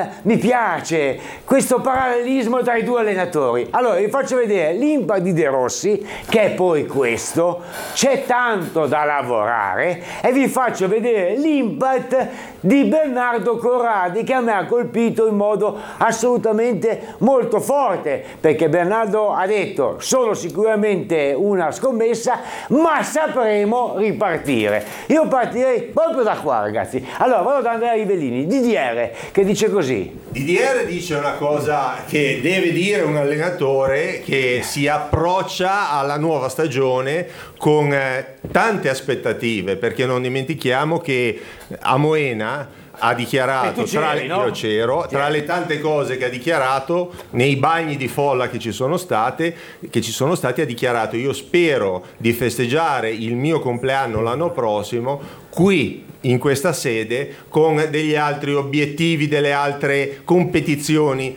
mi piace questo parallelismo tra i due allenatori. Allora vi faccio vedere l'impact di De Rossi, che è poi questo, c'è tanto da lavorare, e vi faccio vedere l'impact di Bernardo Corradi, che a me ha colpito in modo assolutamente molto forte, perché Bernardo ha detto: sono sicuramente una scommessa, ma sapremo ripartire. Io partirei proprio da qua, ragazzi. Allora vado da Andrea Rivellini, DDR, che dice così. DDR dice una cosa che deve dire un allenatore che si approccia alla nuova stagione con tante aspettative, perché non dimentichiamo che a Moena ha dichiarato, tra le tante cose che ha dichiarato, nei bagni di folla che ci sono stati, ha dichiarato: io spero di festeggiare il mio compleanno l'anno prossimo qui in questa sede con degli altri obiettivi, delle altre competizioni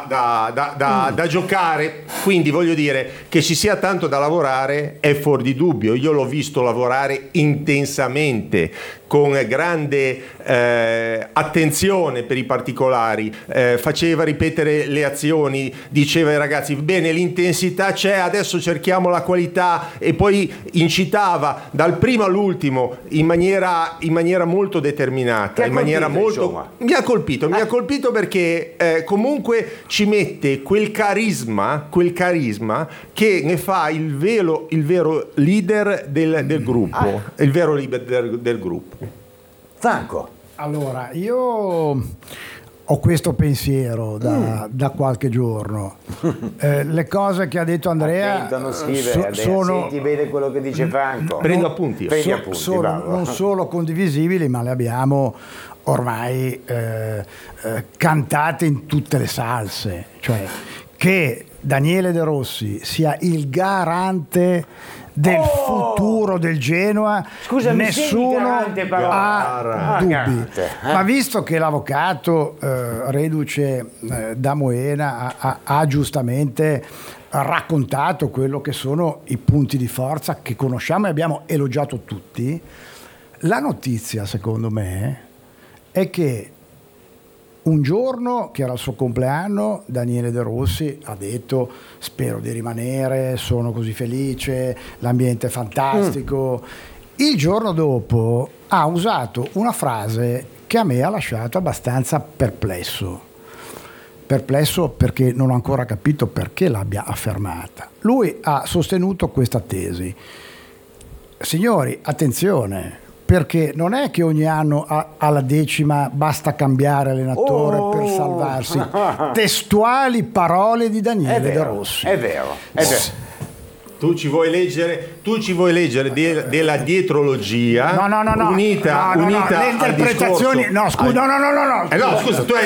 da giocare. Quindi voglio dire che ci sia tanto da lavorare è fuori di dubbio. Io l'ho visto lavorare intensamente, con grande attenzione per i particolari, faceva ripetere le azioni, diceva ai ragazzi: bene, l'intensità c'è, adesso cerchiamo la qualità, e poi incitava dal primo all'ultimo in maniera molto determinata, in maniera molto... Mi ha colpito perché comunque ci mette quel carisma che ne fa il vero leader del gruppo, il vero leader del gruppo. Franco. Allora, io ho questo pensiero da qualche giorno. Le cose che ha detto Andrea non scrivere, sono... Senti bene quello che dice Franco. Prendo appunti. Sono non solo condivisibili, ma le abbiamo ormai cantate in tutte le salse. Cioè, che Daniele De Rossi sia il garante del futuro del Genoa, scusami, nessuno ha dubbi. Ma visto che l'avvocato reduce da Moena ha giustamente raccontato quello che sono i punti di forza che conosciamo e abbiamo elogiato tutti, la notizia secondo me è che un giorno, che era il suo compleanno, Daniele De Rossi ha detto: spero di rimanere, sono così felice, l'ambiente è fantastico. Il giorno dopo ha usato una frase che a me ha lasciato abbastanza perplesso perché non ho ancora capito perché l'abbia affermata. Lui ha sostenuto questa tesi: signori, attenzione, perché non è che ogni anno alla decima basta cambiare allenatore per salvarsi. Testuali parole di Daniele De Rossi. È vero. Tu ci vuoi leggere della dietrologia unita le interpretazioni al discorso. Scusa, tu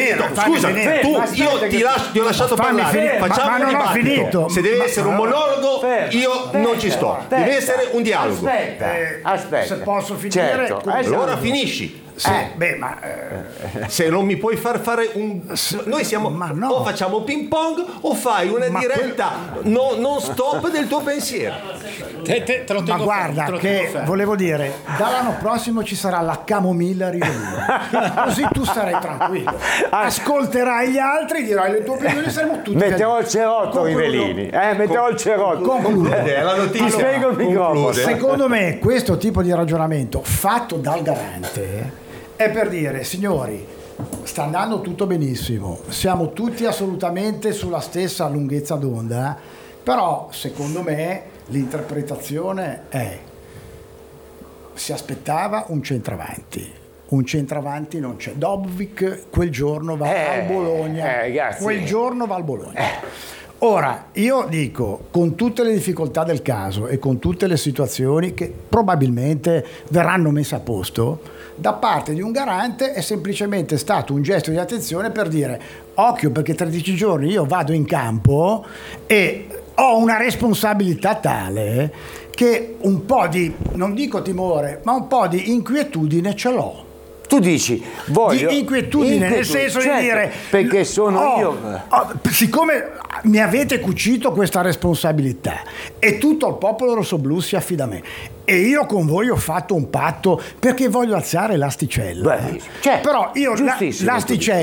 ti ho lasciato parlare. Facciamo un dibattito. Finito. Se deve essere un monologo, io non ci sto. Deve essere un dialogo. Aspetta. Se posso finire, certo. Allora finisci. Se non mi puoi far fare noi siamo o facciamo ping pong o fai una diretta non stop del tuo pensiero. Ma guarda che volevo dire, dall'anno prossimo ci sarà la camomilla Rivellini, così tu starai tranquillo, ascolterai gli altri, dirai le tue opinioni, saremo tutti. Metterò il cerotto Rivellini, metterò il cerotto. Conclude. Ti spiego il microfono. Secondo me questo tipo di ragionamento fatto dal garante è per dire: signori, sta andando tutto benissimo, siamo tutti assolutamente sulla stessa lunghezza d'onda, però secondo me l'interpretazione è: si aspettava un centravanti non c'è, Dobbik quel giorno va al Bologna, quel giorno va al Bologna. Ora, io dico, con tutte le difficoltà del caso e con tutte le situazioni che probabilmente verranno messe a posto, da parte di un garante è semplicemente stato un gesto di attenzione per dire: occhio, perché 13 giorni io vado in campo e ho una responsabilità tale che un po' di, non dico timore, ma un po' di inquietudine ce l'ho. Tu dici, voglio di inquietudine, nel senso di dire, perché sono io. Siccome mi avete cucito questa responsabilità e tutto il popolo rossoblù si affida a me e io con voi ho fatto un patto perché voglio alzare l'asticella. Però io l'asticella